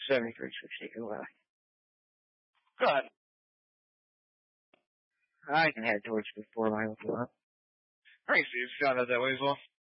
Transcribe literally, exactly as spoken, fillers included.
seventy-three sixty. Go ahead. Go ahead. I can head towards the four mile if you want. Alright, Steve. Got it that way as well.